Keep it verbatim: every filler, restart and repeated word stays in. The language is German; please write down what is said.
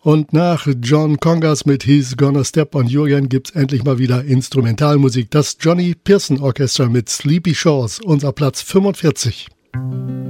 Und nach John Congas mit He's Gonna Step on You Again gibt's endlich mal wieder Instrumentalmusik. Das Johnny Pearson Orchestra mit Sleepy Shores, unser Platz fünfundvierzig.